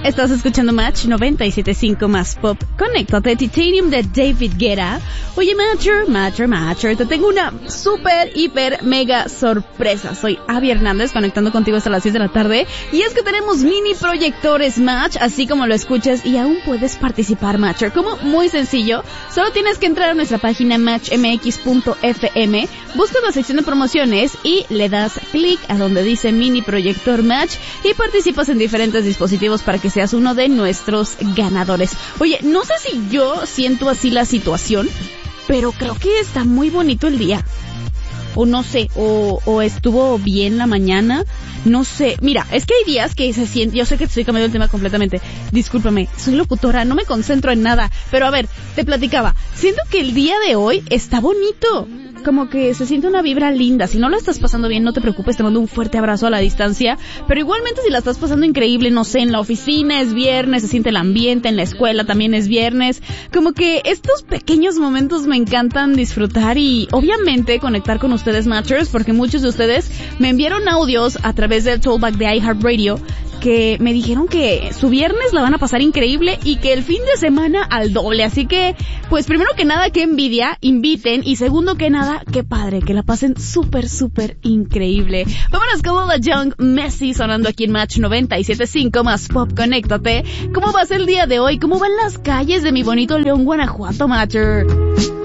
Estás escuchando Match 97.5 más pop. Conéctate, Titanium de David Guetta. Oye, Matcher, te tengo una super, hiper, mega sorpresa. Soy Abby Hernández, conectando contigo hasta las 6 de la tarde. Y es que tenemos mini proyectores Match, así como lo escuchas, y aún puedes participar, Matcher. Como muy sencillo, solo tienes que entrar a nuestra página matchmx.fm, buscas la sección de promociones y le das clic a donde dice mini proyector Match y participas en diferentes dispositivos para que seas uno de nuestros ganadores. Oye, no sé si yo siento así la situación, pero creo que está muy bonito el día. O no sé, o estuvo bien la mañana, no sé. Mira, es que hay días que se siente, yo sé que te estoy cambiando el tema completamente, discúlpame, soy locutora, no me concentro en nada, pero a ver, te platicaba, siento que el día de hoy está bonito, como que se siente una vibra linda. Si no la estás pasando bien, no te preocupes, te mando un fuerte abrazo a la distancia, pero igualmente si la estás pasando increíble, no sé, en la oficina es viernes, se siente el ambiente, en la escuela también es viernes, como que estos pequeños momentos me encantan disfrutar y obviamente conectar con ustedes, Matchers, porque muchos de ustedes me enviaron audios a través del Tollback de iHeartRadio que me dijeron que su viernes la van a pasar increíble y que el fin de semana al doble. Así que, pues primero que nada, qué envidia, inviten, y segundo que nada, qué padre, que la pasen súper, súper increíble. Vámonos con Lola Young, Messi, sonando aquí en Match 97.5 más pop. Conéctate. ¿Cómo va a ser el día de hoy? ¿Cómo van las calles de mi bonito León, Guanajuato, Matcher?